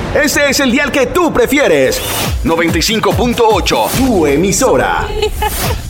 Ese es el dial que tú prefieres. 95.8, tu emisora.